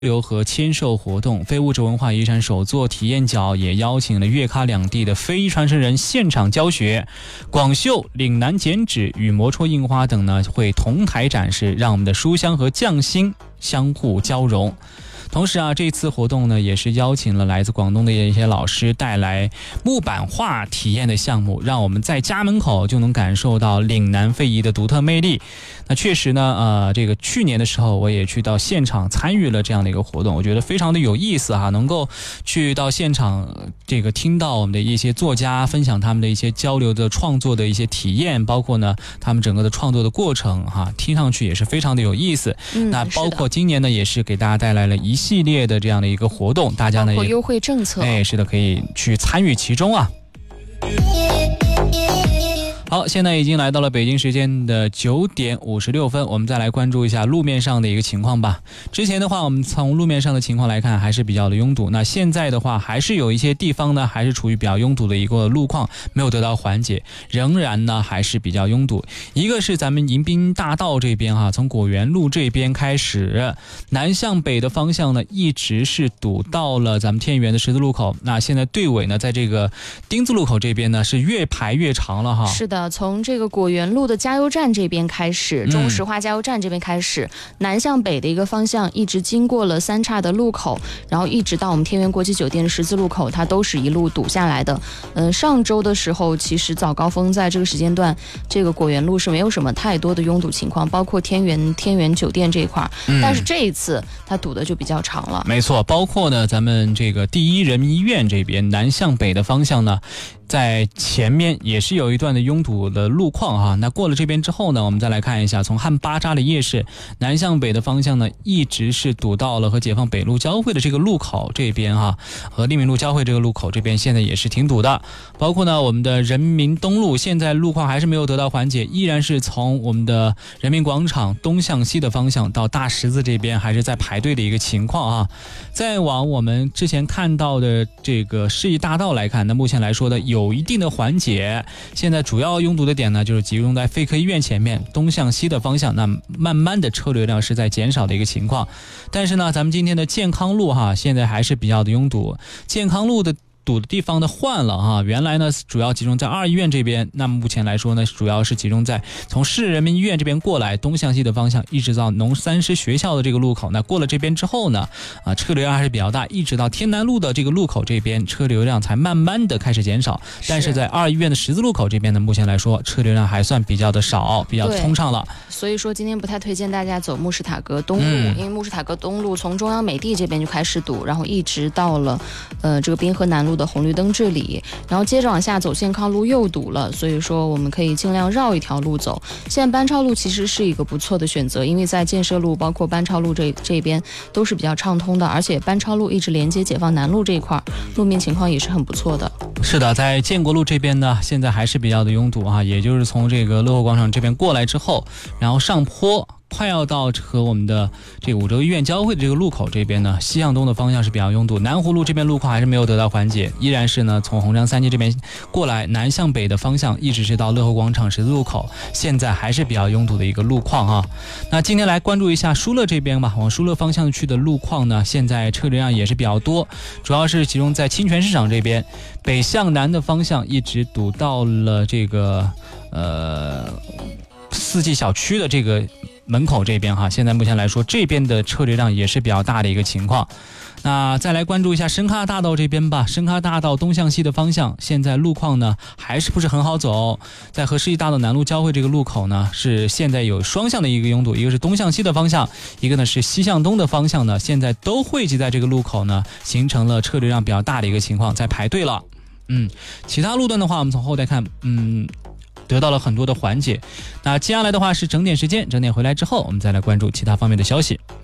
流和签售活动，非物质文化遗产首座体验角也邀请了粤喀两地的非遗传承人现场教学，广绣、岭南剪纸与摩戳印花等呢会同台展示，让我们的书香和匠心相互交融。同时啊，这次活动呢也是邀请了来自广东的一些老师带来木板画体验的项目，让我们在家门口就能感受到岭南非遗的独特魅力。那确实呢，这个去年的时候我也去到现场参与了这样的一个活动，我觉得非常的有意思哈，能够去到现场这个听到我们的一些作家分享他们的一些交流的创作的一些体验，包括呢他们整个的创作的过程哈，听上去也是非常的有意思。那包括今年呢也是给大家带来了一系列的这样的一个活动，大家呢也优惠政策， 是的，可以去参与其中啊。好，现在已经来到了北京时间的9点56分，我们再来关注一下路面上的一个情况吧。之前的话，我们从路面上的情况来看，还是比较的拥堵。那现在的话，还是有一些地方呢，还是处于比较拥堵的一个路况，没有得到缓解，仍然呢还是比较拥堵。一个是咱们迎宾大道这边哈，从果园路这边开始，南向北的方向呢，一直是堵到了咱们天元的十字路口。那现在队尾呢，在这个丁字路口这边呢，是越排越长了哈。 是的。从这个果园路的加油站这边开始，中石化加油站这边开始，南向北的一个方向，一直经过了三岔的路口，然后一直到我们天元国际酒店的十字路口，它都是一路堵下来的。上周的时候，其实早高峰在这个时间段，这个果园路是没有什么太多的拥堵情况，包括天元酒店这一块，但是这一次它堵的就比较长了。 没错，包括呢咱们这个第一人民医院这边南向北的方向呢，在前面也是有一段的拥堵的路况哈。那过了这边之后呢，我们再来看一下，从汉巴扎的夜市南向北的方向呢，一直是堵到了和解放北路交汇的这个路口这边哈，和利民路交汇这个路口这边现在也是挺堵的。包括呢我们的人民东路，现在路况还是没有得到缓解，依然是从我们的人民广场东向西的方向到大十字这边还是在排队的一个情况啊。再往我们之前看到的这个世纪大道来看，那目前来说呢有一定的缓解，现在主要拥堵的点呢就是集中在肺科医院前面东向西的方向，那慢慢的车流量是在减少的一个情况。但是呢咱们今天的健康路哈，现在还是比较的拥堵，健康路的堵的地方呢换了哈，原来呢主要集中在2医院这边，那么目前来说呢主要是集中在从市人民医院这边过来东向西的方向，一直到农三师学校的这个路口。那过了这边之后呢车流量还是比较大，一直到天南路的这个路口这边车流量才慢慢的开始减少。但是在2医院的十字路口这边呢，目前来说车流量还算比较的少，比较通畅了。 所以说今天不太推荐大家走穆士塔格东路，因为穆士塔格东路从中央美地这边就开始堵，然后一直到了这个滨河南路的红绿灯这里，然后接着往下走健康路又堵了，所以说我们可以尽量绕一条路走。现在班超路其实是一个不错的选择，因为在建设路包括班超路这边都是比较畅通的，而且班超路一直连接解放南路这一块，路面情况也是很不错的。 是的，在建国路这边呢现在还是比较的拥堵啊，也就是从这个乐活广场这边过来之后，然后上坡快要到和我们的这个五洲医院交汇的这个路口这边呢，西向东的方向是比较拥堵。南湖路这边路况还是没有得到缓解，依然是呢从红江三街这边过来南向北的方向，一直是到乐活广场十字路口，现在还是比较拥堵的一个路况啊。那今天来关注一下疏勒这边吧，往疏勒方向去的路况呢，现在车流量也是比较多，主要是集中在清泉市场这边，北向南的方向一直堵到了这个四季小区的这个门口这边哈，现在目前来说这边的车流量也是比较大的一个情况。那再来关注一下深喀大道这边吧，深喀大道东向西的方向现在路况呢还是不是很好走，在和世纪大道南路交汇这个路口呢是现在有双向的一个拥堵，一个是东向西的方向，一个呢是西向东的方向呢，现在都汇集在这个路口呢，形成了车流量比较大的一个情况，在排队了。其他路段的话我们从后台看得到了很多的缓解。那接下来的话是整点时间，整点回来之后我们再来关注其他方面的消息。